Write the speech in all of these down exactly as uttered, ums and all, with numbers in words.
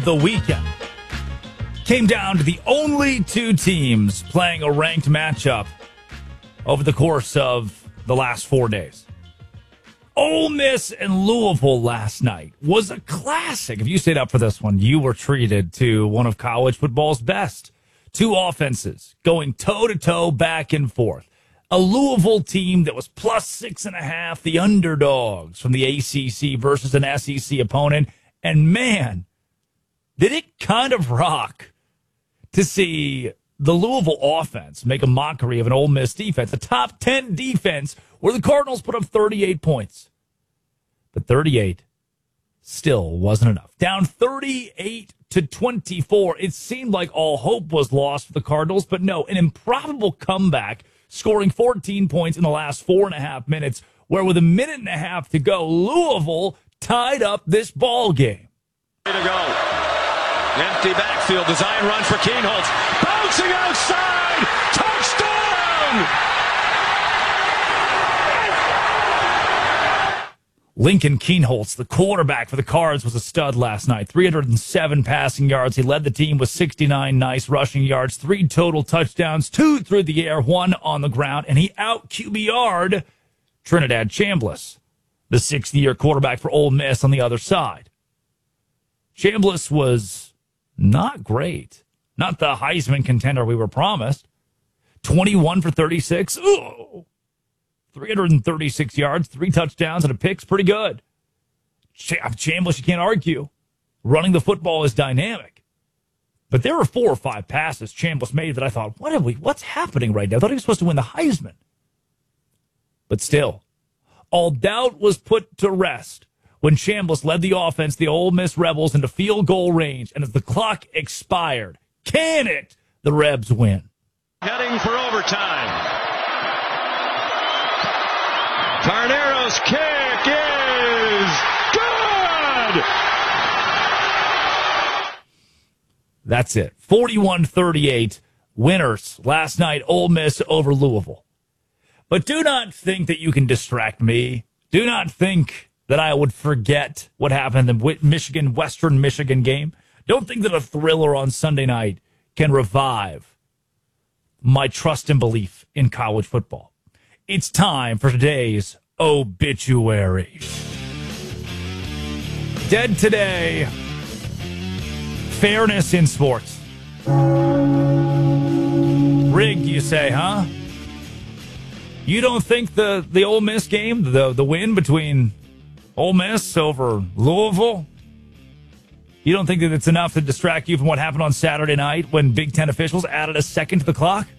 the weekend came down to the only two teams playing a ranked matchup over the course of the last four days. Ole Miss and Louisville last night was a classic. If you stayed up for this one, you were treated to one of college football's best. Two offenses going toe-to-toe back and forth. A Louisville team that was plus six and a half, the underdogs from the A C C versus an S E C opponent. And man, did it kind of rock to see the Louisville offense make a mockery of an Ole Miss defense, a top ten defense where the Cardinals put up thirty-eight points. But thirty-eight still wasn't enough. Down thirty-eight to twenty-four. It seemed like all hope was lost for the Cardinals, but no, an improbable comeback, scoring fourteen points in the last four and a half minutes, where with a minute and a half to go, Louisville tied up this ball game. Way to go. Empty backfield, design run for Kienholz. Bouncing outside. Touchdown! Lincoln Kienholz, the quarterback for the Cards, was a stud last night. three hundred seven passing yards. He led the team with sixty-nine nice rushing yards, three total touchdowns, two through the air, one on the ground, and he out-Q B R'd Trinidad Chambliss, the sixth-year quarterback for Ole Miss on the other side. Chambliss was not great. Not the Heisman contender we were promised. twenty-one for thirty-six. Ooh. three hundred thirty-six yards, three touchdowns, and a pick's pretty good. Ch- Chambliss, you can't argue. Running the football is dynamic. But there were four or five passes Chambliss made that I thought, what have we, what's happening right now? I thought he was supposed to win the Heisman. But still, all doubt was put to rest when Chambliss led the offense, the Ole Miss Rebels, into field goal range. And as the clock expired, can it? The Rebs win. Heading for overtime. Tarnero's kick is good! That's it. forty-one thirty-eight winners last night, Ole Miss over Louisville. But do not think that you can distract me. Do not think that I would forget what happened in the Michigan, Western Michigan game. Don't think that a thriller on Sunday night can revive my trust and belief in college football. It's time for today's obituary. Dead today. Fairness in sports. Rigged, you say, huh? You don't think the, the Ole Miss game, the, the win between Ole Miss over Louisville, you don't think that it's enough to distract you from what happened on Saturday night when Big Ten officials added a second to the clock?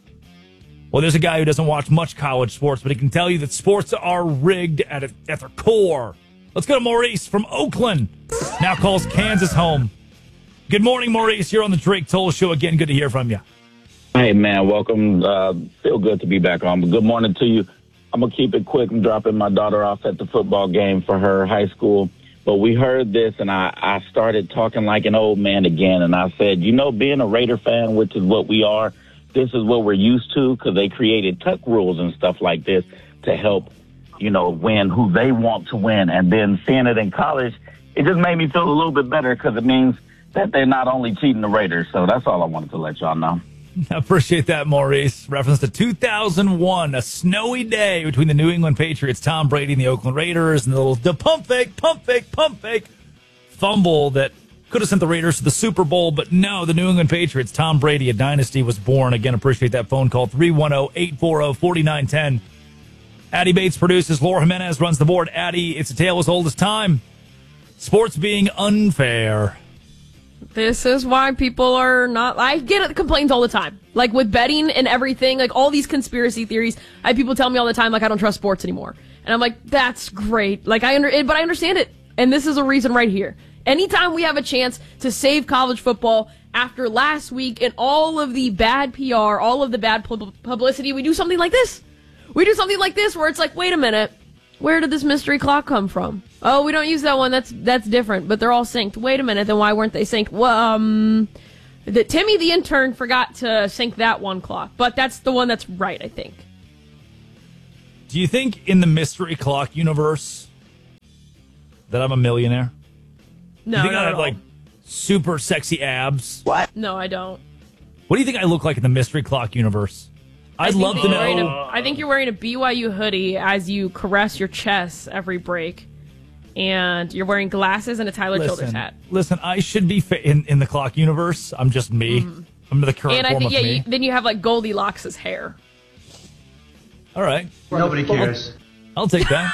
Well, there's a guy who doesn't watch much college sports, but he can tell you that sports are rigged at, a, at their core. Let's go to Maurice from Oakland. Now calls Kansas home. Good morning, Maurice. You're on the Drake Toll Show again. Good to hear from you. Hey, man, welcome. Uh, feel good to be back on. But good morning to you. I'm going to keep it quick. I'm dropping my daughter off at the football game for her high school. But we heard this, and I, I started talking like an old man again. And I said, you know, being a Raider fan, which is what we are, this is what we're used to because they created tuck rules and stuff like this to help, you know, win who they want to win. And then seeing it in college, it just made me feel a little bit better because it means that they're not only cheating the Raiders. So that's all I wanted to let y'all know. I appreciate that, Maurice. Reference to two thousand one, a snowy day between the New England Patriots, Tom Brady, and the Oakland Raiders, and the little the pump fake, pump fake, pump fake fumble that could have sent the Raiders to the Super Bowl, but no, the New England Patriots, Tom Brady, a dynasty was born. Again, appreciate that phone call, three one zero, eight four zero, four nine one zero. Addie Bates produces, Laura Jimenez runs the board. Addie, it's a tale as old as time. Sports being unfair. This is why people are not... I get complaints all the time. Like, with betting and everything, like, all these conspiracy theories, I have people tell me all the time, like, I don't trust sports anymore. And I'm like, that's great. Like, I under, but I understand it. And this is a reason right here. Anytime we have a chance to save college football after last week and all of the bad P R, all of the bad pub- publicity, we do something like this. We do something like this where it's like, wait a minute. Where did this mystery clock come from? Oh, we don't use that one. That's that's different, but they're all synced. Wait a minute, then why weren't they synced? Well, um, the, Timmy the intern forgot to sync that one clock, but that's the one that's right, I think. Do you think in the mystery clock universe that I'm a millionaire? No, you think not I at have all. like super sexy abs. No, I don't. What do you think I look like in the Mystery Clock universe? I I'd think love that to you're wearing know. a- I think you're wearing a B Y U hoodie as you caress your chest every break. And you're wearing glasses and a Tyler Childers Listen, hat. listen, I should be fa- in, in the Clock universe. I'm just me. I'm the current And I form think, yeah, of me. you, then you have like Goldilocks' hair. All right. Nobody cares. I'll take that.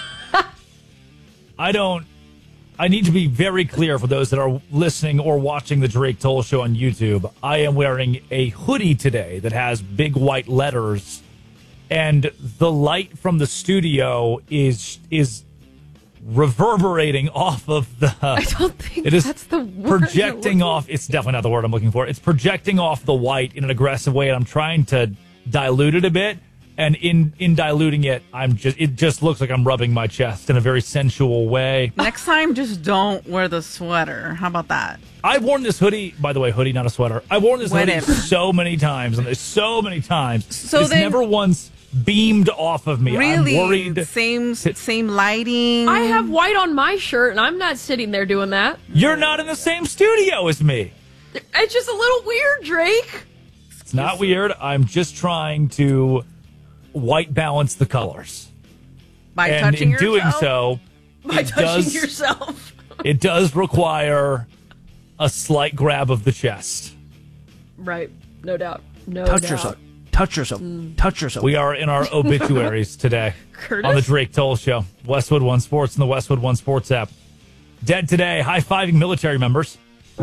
I don't. I need to be very clear for those that are listening or watching the Drake Toll Show on YouTube. I am wearing a hoodie today that has big white letters, and the light from the studio is is reverberating off of the. I don't think It is that's the word. you're projecting looking- off. It's definitely not the word I'm looking for. It's projecting off the white in an aggressive way, and I'm trying to dilute it a bit. And in, in diluting it, I'm just it just looks like I'm rubbing my chest in a very sensual way. Next time, just don't wear the sweater. How about that? I've worn this hoodie, by the way, hoodie, not a sweater. I've worn this Whatever. hoodie so many times, and there's so many times. So it's then- never once beamed off of me. Really? I'm worried. Same same lighting. I have white on my shirt, and I'm not sitting there doing that. You're not in the same studio as me. It's just a little weird, Drake. It's not weird. I'm just trying to white balance the colors. by and touching in doing yourself? so, By it touching does, yourself. it does require a slight grab of the chest. Right. No doubt. No Touch doubt. yourself. Touch yourself. Touch yourself. We are in our obituaries today Curtis? on the Drake Toll Show. Westwood One Sports and the Westwood One Sports app. Dead today, high-fiving military members.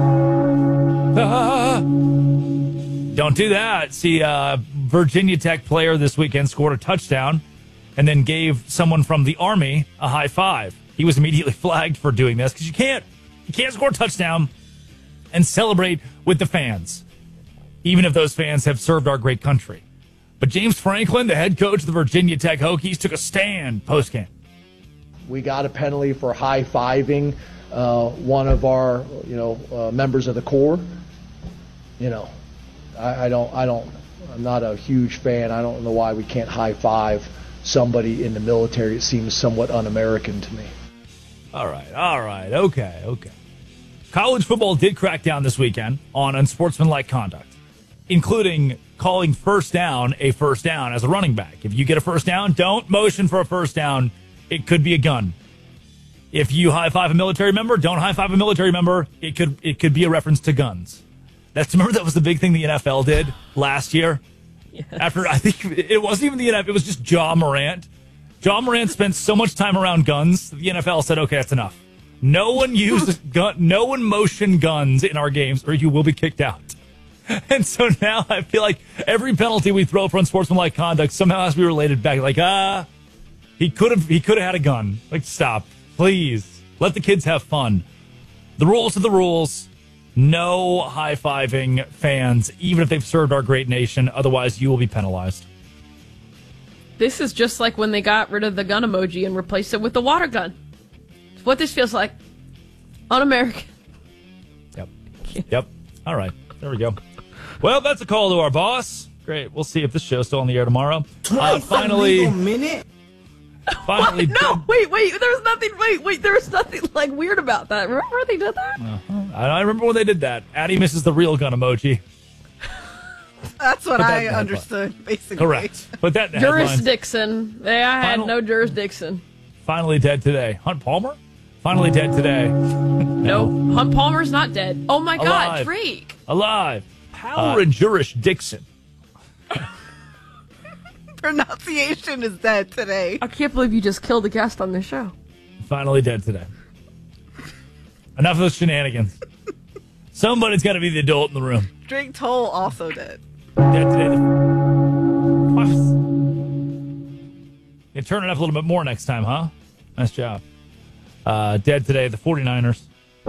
Ah. Don't do that. See, uh, Virginia Tech player this weekend scored a touchdown and then gave someone from the Army a high five. He was immediately flagged for doing this because you can't, you can't score a touchdown and celebrate with the fans, even if those fans have served our great country. But James Franklin, the head coach of the Virginia Tech Hokies, took a stand post-game. We got a penalty for high-fiving uh, one of our, you know, uh, members of the Corps. You know, I, I don't, I don't, I'm not a huge fan. I don't know why we can't high-five somebody in the military. It seems somewhat un-American to me. All right, all right, okay, okay. College football did crack down this weekend on unsportsmanlike conduct, including calling first down a first down as a running back. If you get a first down, don't motion for a first down. It could be a gun. If you high-five a military member, don't high-five a military member. It could it could be a reference to guns. That's remember that was the big thing the N F L did last year. Yes. After I think it wasn't even the N F L, it was just Ja Morant. Ja Morant spent so much time around guns. The N F L said, "Okay, that's enough. No one uses gun. No one motion guns in our games, or you will be kicked out." And so now I feel like every penalty we throw for unsportsmanlike conduct somehow has to be related back. Like, ah, he could have he could have had a gun. Like, stop, please. Let the kids have fun. The rules are the rules. No high-fiving fans, even if they've served our great nation. Otherwise, you will be penalized. This is just like when they got rid of the gun emoji and replaced it with the water gun. It's what this feels like. Un-American. Yep. Yep. All right. There we go. Well, that's a call to our boss. Great. We'll see if this show's still on the air tomorrow. Uh, finally, minute. finally, No, wait, wait. There was nothing. Wait, wait. There was nothing like weird about that. Remember they did that? I I remember when they did that. Addie misses the real gun emoji. That's what But that- I that- understood, basically. Correct. But that headline, Jurisdiction. They, I had Final- no jurisdiction. finally dead today. Hunt Palmer? Finally dead today. No, Hunt Palmer's not dead. Oh my God, Alive. Drake. Alive. Power and jurisdiction. Pronunciation is dead today. I can't believe you just killed a guest on this show. Finally dead today. Enough of those shenanigans. Somebody's got to be the adult in the room. Drake Toll also dead. Dead today. What? You turn it up a little bit more next time, huh? Nice job. Uh, dead today, the 49ers.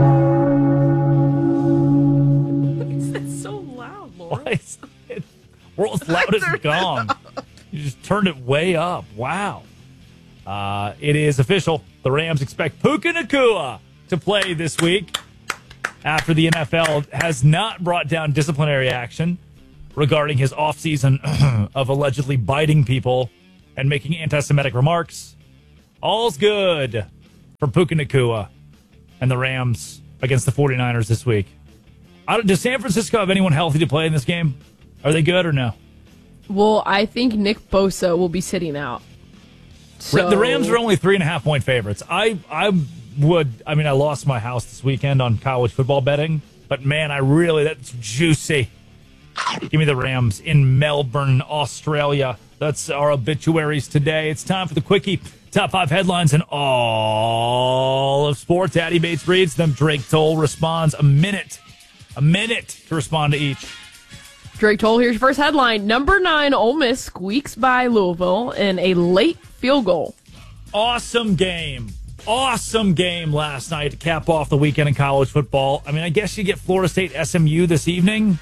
It's so loud, Laura. Why is it world's loudest gong? You just turned it way up. Wow. Uh, it is official. The Rams expect Puka Nacua to play this week after the N F L has not brought down disciplinary action regarding his offseason of allegedly biting people and making anti-Semitic remarks. All's good for Puka Nacua and the Rams against the 49ers this week. I don't, does San Francisco have anyone healthy to play in this game? Are they good or no? Well, I think Nick Bosa will be sitting out. So... The Rams are only three and a half point favorites. I, I would, I mean, I lost my house this weekend on college football betting, but man, I really, that's juicy. Give me the Rams in Melbourne, Australia. That's our obituaries today. It's time for the Quickie. Top five headlines in all of sports. Addy Bates reads them. Drake Toll responds. A minute. A minute to respond to each. Drake Toll, here's your first headline. Number nine, Ole Miss squeaks by Louisville in a late field goal. Awesome game. Awesome game last night to cap off the weekend in college football. I mean, I guess you get Florida State S M U this evening.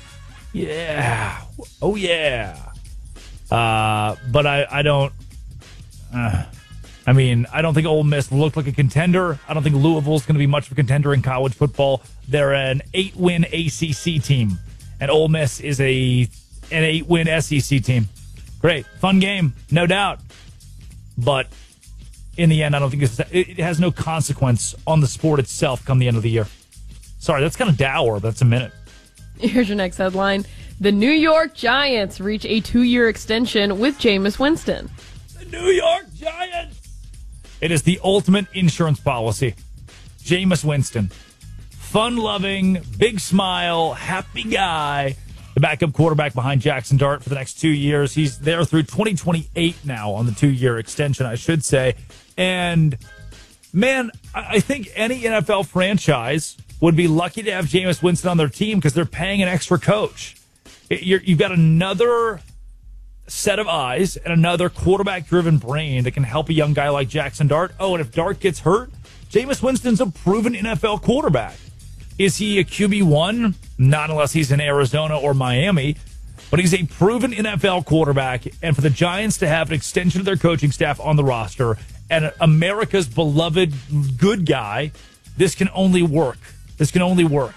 Yeah. Oh, yeah. Uh, but I, I don't... Uh, I mean, I don't think Ole Miss looked like a contender. I don't think Louisville's going to be much of a contender in college football. They're an eight-win A C C team, and Ole Miss is a an eight-win S E C team. Great. Fun game, no doubt. But in the end, I don't think it's, it has no consequence on the sport itself come the end of the year. Sorry, that's kind of dour, but that's a minute. Here's your next headline. The New York Giants reach a two-year extension with Jameis Winston. The New York Giants! It is the ultimate insurance policy. Jameis Winston. Fun-loving, big smile, happy guy. The backup quarterback behind Jackson Dart for the next two years. He's there through twenty twenty-eight now on the two-year extension, I should say. And, man, I think any N F L franchise would be lucky to have Jameis Winston on their team because they're paying an extra coach. You're, you've got another set of eyes and another quarterback-driven brain that can help a young guy like Jackson Dart. Oh, and if Dart gets hurt, Jameis Winston's a proven N F L quarterback. Is he a Q B one? Not unless he's in Arizona or Miami. But he's a proven N F L quarterback. And for the Giants to have an extension of their coaching staff on the roster and America's beloved good guy, this can only work. This can only work.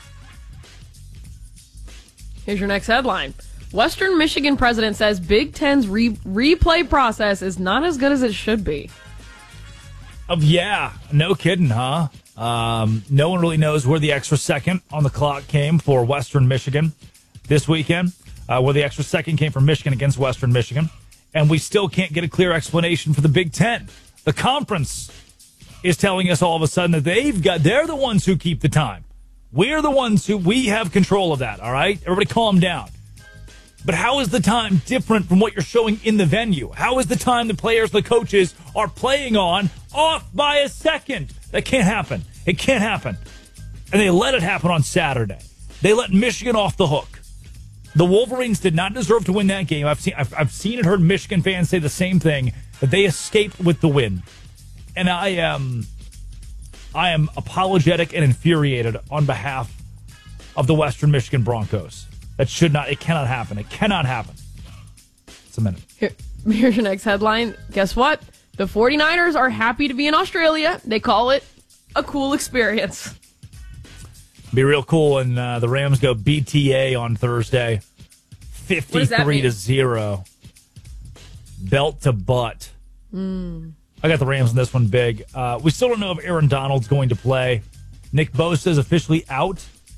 Here's your next headline. Western Michigan president says Big Ten's re- replay process is not as good as it should be. Oh, yeah. No kidding, huh? Um, no one really knows where the extra second on the clock came for Western Michigan this weekend, uh, where the extra second came from Michigan against Western Michigan. And we still can't get a clear explanation for the Big Ten. The conference is telling us all of a sudden that they've got, they're the ones who keep the time. We're the ones who, we have control of that, all right? Everybody calm down. But how is the time different from what you're showing in the venue? How is the time the players, the coaches are playing on off by a second? That can't happen. It can't happen. And they let it happen on Saturday. They let Michigan off the hook. The Wolverines did not deserve to win that game. I've seen, I've, I've seen and heard Michigan fans say the same thing, that they escaped with the win. And I am, I am apologetic and infuriated on behalf of the Western Michigan Broncos. That should not, it cannot happen. It cannot happen. It's a minute. Here, here's your next headline. Guess what? The 49ers are happy to be in Australia. They call it a cool experience. Be real cool when uh, the Rams go B T A on Thursday. fifty-three to zero. Belt to butt. Mm. I got the Rams in this one big. Uh, we still don't know if Aaron Donald's going to play. Nick Bosa is officially out.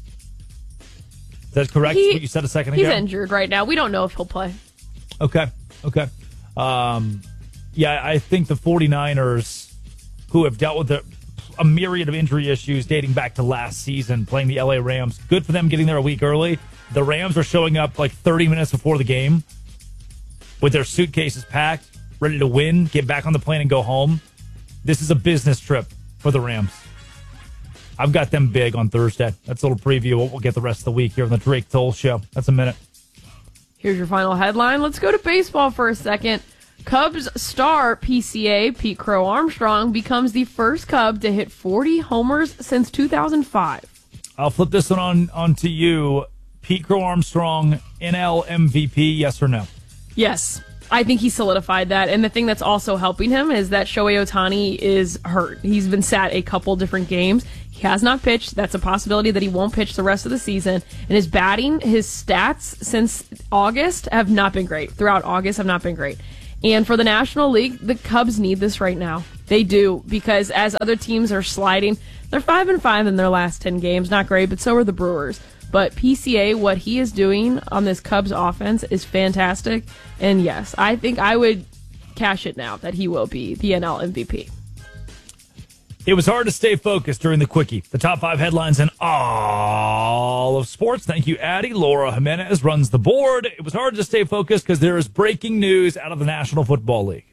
Is that correct? He, what you said a second he's ago? He's injured right now. We don't know if he'll play. Okay. Okay. Um, yeah, I think the 49ers, who have dealt with a, a myriad of injury issues dating back to last season, playing the L A Rams, good for them getting there a week early. The Rams are showing up like thirty minutes before the game with their suitcases packed, ready to win, get back on the plane and go home. This is a business trip for the Rams. I've got them big on Thursday. That's a little preview of what we'll get the rest of the week here on the Drake Toll Show. That's a minute. Here's your final headline. Let's go to baseball for a second. Cubs star P C A Pete Crow Armstrong becomes the first Cub to hit forty homers since two thousand five. I'll flip this one on, on to you. Pete Crow Armstrong, N L M V P, yes or no? Yes. I think he solidified that. And the thing that's also helping him is that Shohei Ohtani is hurt. He's been sat a couple different games. He has not pitched. That's a possibility that he won't pitch the rest of the season. And his batting, his stats since August have not been great. Throughout August have not been great. And for the National League, the Cubs need this right now. They do, because as other teams are sliding, they're five and five in their last ten games. Not great, but so are the Brewers. But P C A, what he is doing on this Cubs offense is fantastic. And yes, I think I would cash it now that he will be the N L M V P. It was hard to stay focused during the Quickie. The top five headlines in all of sports. Thank you, Addie. Laura Jimenez runs the board. It was hard to stay focused because there is breaking news out of the National Football League.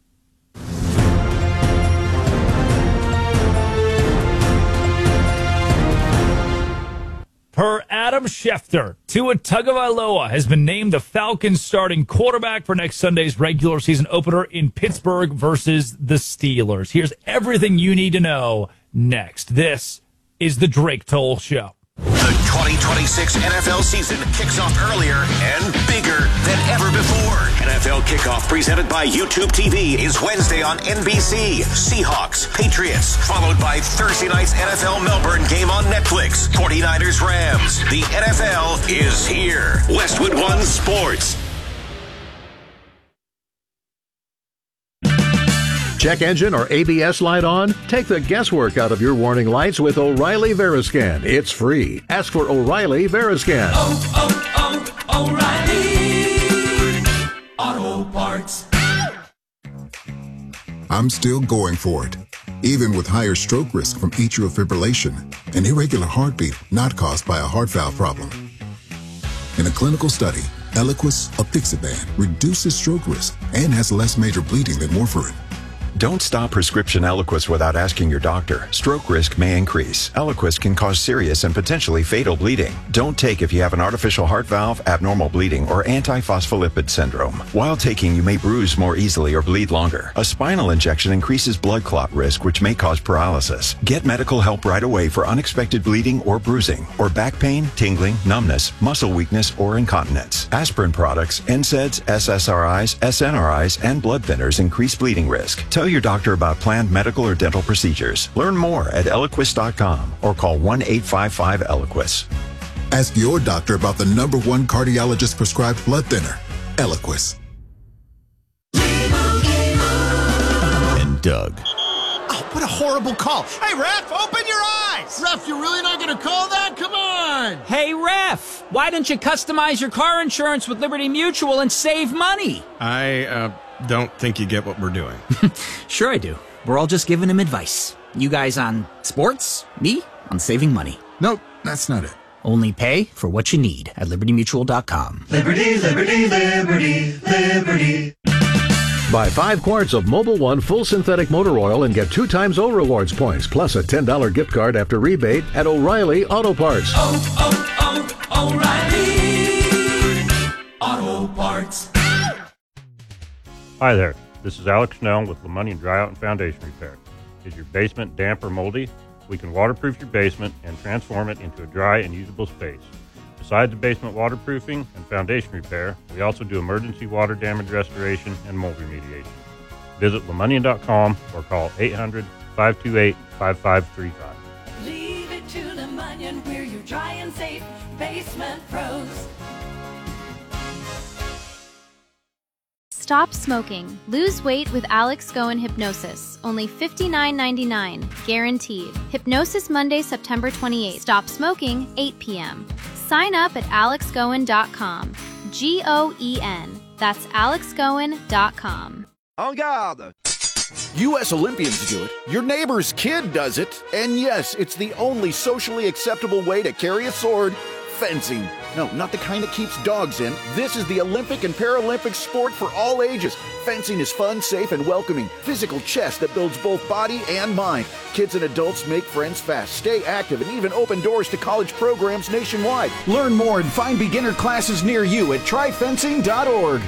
Per Adam Schefter, Tua Tagovailoa has been named the Falcons' starting quarterback for next Sunday's regular season opener in Pittsburgh versus the Steelers. Here's everything you need to know next. This is the Drake Toll Show. The twenty twenty-six N F L season kicks off earlier and bigger than ever before. N F L Kickoff, presented by YouTube T V, is Wednesday on N B C. Seahawks, Patriots, followed by Thursday night's N F L Melbourne game on Netflix. forty-niners, Rams. The N F L is here. Westwood One Sports. Check engine or A B S light on? Take the guesswork out of your warning lights with O'Reilly Veriscan. It's free. Ask for O'Reilly Veriscan. Oh, oh, oh, O'Reilly Auto Parts. I'm still going for it, even with higher stroke risk from atrial fibrillation, an irregular heartbeat not caused by a heart valve problem. In a clinical study, Eliquis apixaban reduces stroke risk and has less major bleeding than warfarin. Don't stop prescription Eliquis without asking your doctor. Stroke risk may increase. Eliquis can cause serious and potentially fatal bleeding. Don't take if you have an artificial heart valve, abnormal bleeding, or antiphospholipid syndrome. While taking, you may bruise more easily or bleed longer. A spinal injection increases blood clot risk, which may cause paralysis. Get medical help right away for unexpected bleeding or bruising, or back pain, tingling, numbness, muscle weakness, or incontinence. Aspirin products, N SAIDs, S S R Is, S N R Is, and blood thinners increase bleeding risk. Tell your doctor about planned medical or dental procedures. Learn more at Eliquis dot com or call one eight five five Eliquis. Ask your doctor about the number one cardiologist prescribed blood thinner, Eliquis. And Doug. Oh, what a horrible call. Hey, ref, open your eyes. Ref, you're really not going to call that? Come on. Hey, ref, why don't you customize your car insurance with Liberty Mutual and save money? I, uh... don't think you get what we're doing. Sure I do. We're all just giving him advice. You guys on sports, me on saving money. Nope, that's not it. Only pay for what you need at Liberty Mutual dot com. Liberty, Liberty, Liberty, Liberty. Buy five quarts of Mobil One full synthetic motor oil and get two times O Rewards points, plus a ten dollars gift card after rebate at O'Reilly Auto Parts. Oh, oh, oh, O'Reilly Auto Parts. Hi there, this is Alex Snell with Lemonnian Dryout and Foundation Repair. Is your basement damp or moldy? We can waterproof your basement and transform it into a dry and usable space. Besides the basement waterproofing and foundation repair, we also do emergency water damage restoration and mold remediation. Visit Lemonnian dot com or call eight hundred, five two eight, five five three five. Leave it to Lemonnian, we're your dry and safe basement pros. Stop smoking. Lose weight with Alex Goen Hypnosis. Only fifty-nine ninety-nine. Guaranteed. Hypnosis Monday, September twenty-eighth. Stop smoking, eight p.m. Sign up at alex goen dot com. G O E N. That's alex goen dot com. En garde! U S Olympians do it. Your neighbor's kid does it. And yes, it's the only socially acceptable way to carry a sword. Fencing. No, not the kind that keeps dogs in. This is the Olympic and Paralympic sport for all ages. Fencing is fun, safe, and welcoming. Physical chess that builds both body and mind. Kids and adults make friends fast, stay active, and even open doors to college programs nationwide. Learn more and find beginner classes near you at try fencing dot org.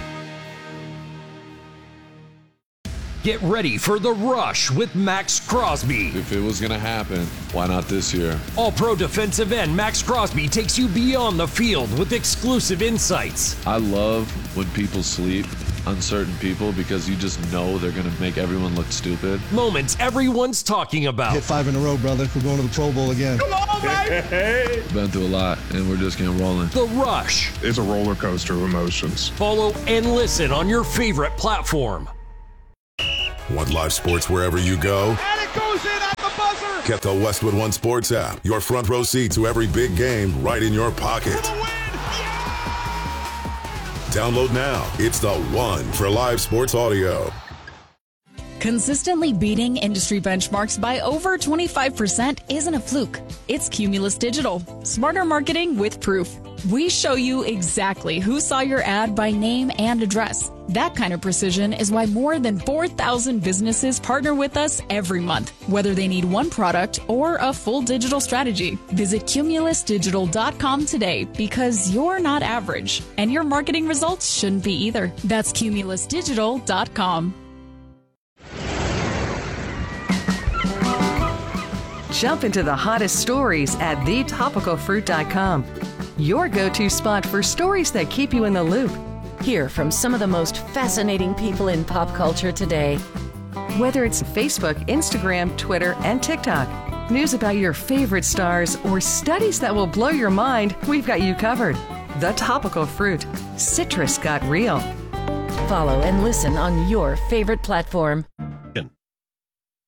Get ready for the rush with Max Crosby. If it was going to happen, why not this year? All-pro defensive end Max Crosby takes you beyond the field with exclusive insights. I love when people sleep, uncertain people, because you just know they're going to make everyone look stupid. Moments everyone's talking about. Hit five in a row, brother. We're going to the Pro Bowl again. Come on, baby! Been through a lot, and we're just getting rolling. The Rush. It's a roller coaster of emotions. Follow and listen on your favorite platform. Want live sports wherever you go? And it goes in at the buzzer! Get the Westwood One Sports app. Your front row seat to every big game right in your pocket. For the win! Download now. It's the one for live sports audio. Consistently beating industry benchmarks by over twenty-five percent isn't a fluke. It's Cumulus Digital. Smarter marketing with proof. We show you exactly who saw your ad by name and address. That kind of precision is why more than four thousand businesses partner with us every month, whether they need one product or a full digital strategy. Visit cumulus digital dot com today because you're not average, and your marketing results shouldn't be either. That's cumulus digital dot com. Jump into the hottest stories at the topical fruit dot com. Your go-to spot for stories that keep you in the loop. Hear from some of the most fascinating people in pop culture today. Whether it's Facebook, Instagram, Twitter, and TikTok, news about your favorite stars, or studies that will blow your mind, we've got you covered. The Topical Fruit. Citrus got real. Follow and listen on your favorite platform.